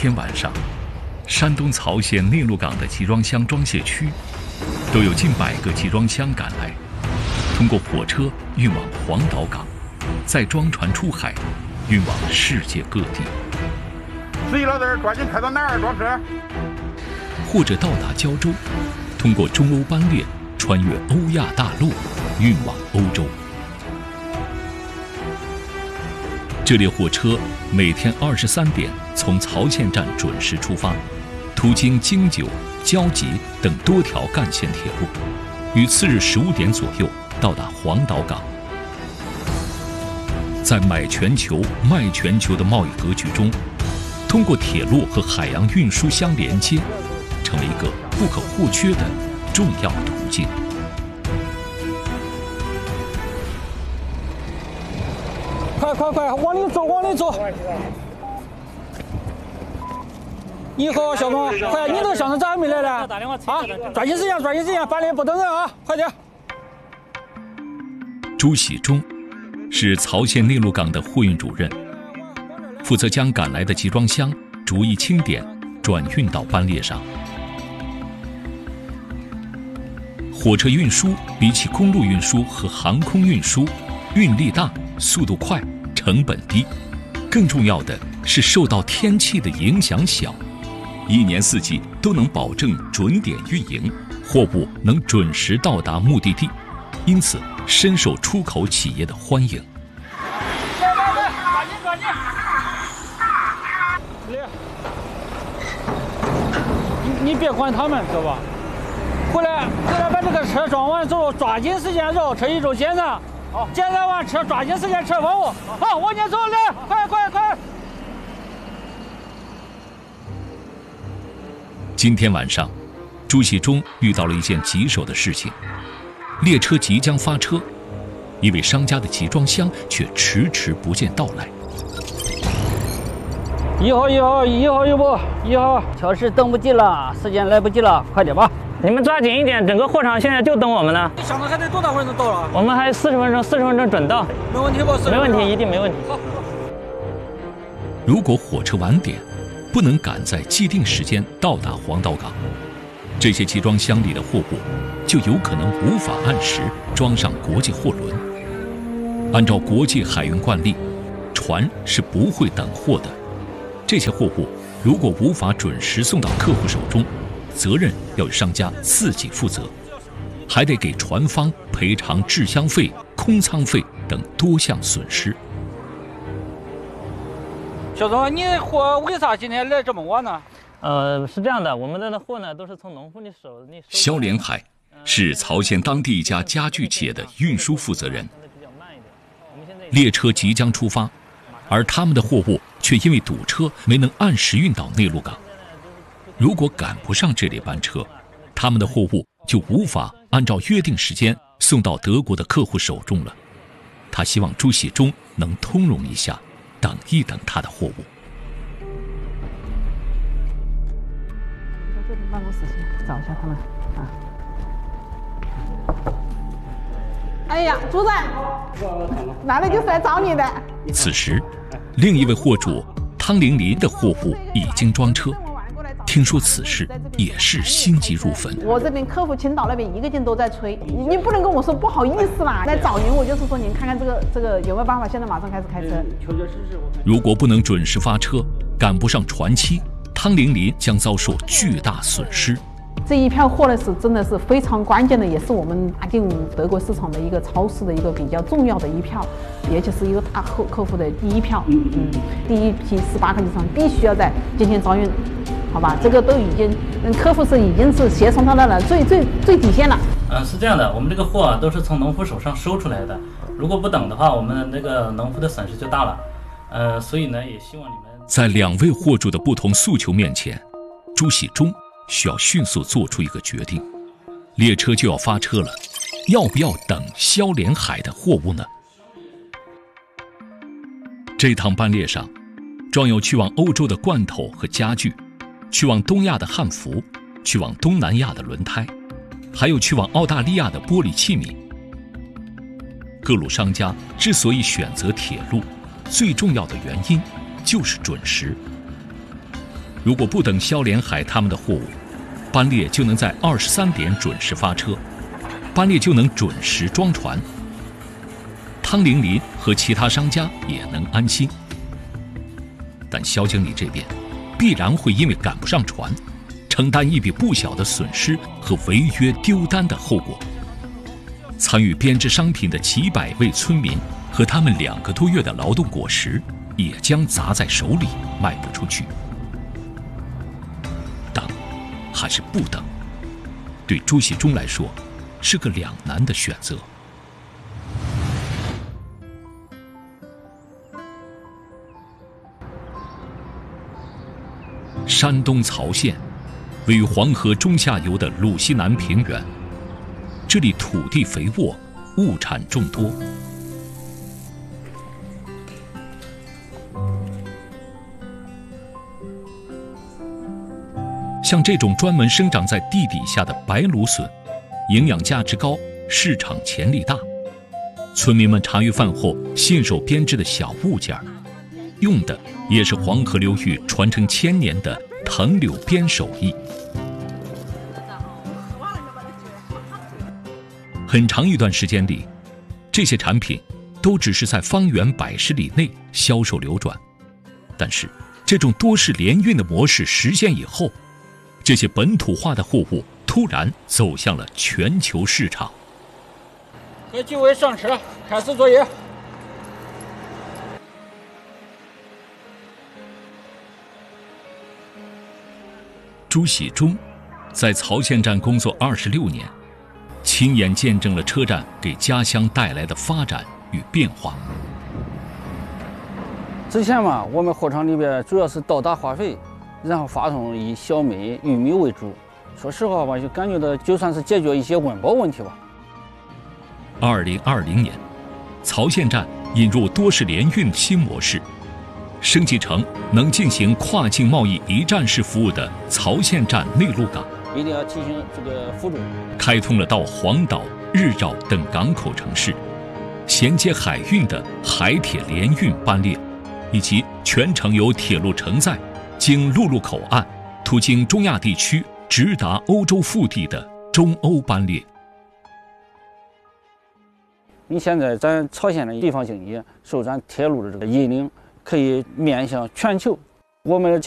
天晚上，山东曹县内陆港的集装箱装卸区，都有近100个集装箱赶来，通过火车运往黄岛港，再装船出海，运往世界各地。 司机老弟，抓紧开到哪儿装车？ 或者到达胶州，通过中欧班列穿越欧亚大陆，运往欧洲。这列火车每天23点从曹县站准时出发，途经京九、焦集等多条干线铁路，于次日15点左右到达黄岛港。在买全球、卖全球的贸易格局中，通过铁路和海洋运输相连接，成为一个不可或缺的重要途径。 快，往里走！你好，小东，快，你这个箱子咋还没来呢？啊，抓紧时间，班里不等人啊，快点！ 朱喜忠是曹县内陆港的货运主任，负责将赶来的集装箱逐一清点，转运到班列上。火车运输比起公路运输和航空运输，运力大，速度快，成本低，更重要的是受到天气的影响小，一年四季都能保证准点运营，货物能准时到达目的地，因此深受出口企业的欢迎。 抓紧！你别管他们，知道吧？回来把这个车装完之后，抓紧时间绕车一周检查。好，检查完车，抓紧时间车往我。好，往前走，来，快！ 今天晚上，朱喜忠遇到了一件棘手的事情：列车即将发车，一位商家的集装箱却迟迟不见到来。 1号，超市等不及了，时间来不及了，快点吧！ 你们抓紧一点，整个货场现在就等我们呢。 你箱子还得多大会儿能到了？ 我们还40分钟准到。 没问题吧？ 没问题，一定没问题。 好。 如果火车晚点，不能赶在既定时间到达黄岛港，这些集装箱里的货物就有可能无法按时装上国际货轮。按照国际海运惯例，船是不会等货的。这些货物如果无法准时送到客户手中，责任要由商家自己负责，还得给船方赔偿滞箱费、空舱费等多项损失。 小总，你的货为啥今天来这么晚呢？ 是这样的，我们的货呢都是从农夫的手里。 肖连海是曹县当地一家家具企业的运输负责人。列车即将出发，而他们的货物却因为堵车没能按时运到内陆港。如果赶不上这列班车，他们的货物就无法按照约定时间送到德国的客户手中了。他希望朱喜忠能通融一下，等一等他的货物。 在这里办公室去找一下他们啊。哎呀，主任，那里就是来找你的。 此时，另一位货主汤玲玲的货物已经装车。听说此事也是心急如焚。 我这边客户青岛那边一个劲都在催，你不能跟我说不好意思啦，来找您，我就是说您看看这个有没有办法，现在马上开始开车。 如果不能准时发车，赶不上船期，汤玲玲将遭受巨大损失。 这一票货呢是真的是非常关键的，也是我们打进德国市场的一个超市的一个比较重要的一票，而且是一个大客户的第一票。第一批18个集装必须要在今天招运。好吧，这个都已经，客户是已经是协商到了最底线了。 是这样的，我们这个货都是从农夫手上收出来的，如果不等的话，我们那个农夫的损失就大了。所以呢，也希望你们在两位货主的不同诉求面前，朱喜忠需要迅速做出一个决定。列车就要发车了，要不要等肖连海的货物呢？这趟班列上，装有去往欧洲的罐头和家具，去往东亚的汉服，去往东南亚的轮胎，还有去往澳大利亚的玻璃器皿。各路商家之所以选择铁路，最重要的原因就是准时。 如果不等肖连海他们的货物，班列就能在23点准时发车，班列就能准时装船，汤玲林和其他商家也能安心。但肖经理这边必然会因为赶不上船，承担一笔不小的损失和违约丢单的后果。参与编织商品的几百位村民和他们2个多月的劳动果实也将砸在手里，卖不出去。等还是不等，对朱喜忠来说是个两难的选择。山东曹县位于黄河中下游的鲁西南平原，这里土地肥沃，物产众多。像这种专门生长在地底下的白芦笋，营养价值高，市场潜力大。村民们茶余饭后信手编织的小物件，用的也是黄河流域传承1000年的藤柳编手艺。很长一段时间里，这些产品都只是在方圆100十里内销售流转。但是，这种多式联运的模式实现以后，这些本土化的货物突然走向了全球市场。 各几位上车，开始作业。 朱喜忠在曹县站工作26年，亲眼见证了车站给家乡带来的发展与变化。 之前嘛，我们货场里边主要是倒打化肥，然后发送以小麦、玉米为主。说实话吧，就感觉到就算是解决一些温饱问题吧。 2020年，曹县站引入多式联运新模式，升级成能进行跨境贸易一站式服务的曹县站内陆港。 一定要提醒这个辅助， 开通了到黄岛、日照等港口城市，衔接海运的海铁联运班列，以及全程由铁路承载，经陆路口岸途经中亚地区直达欧洲腹地的中欧班列。 你现在咱曹县的地方经济受咱铁路的这个引领，可以面向全球。我们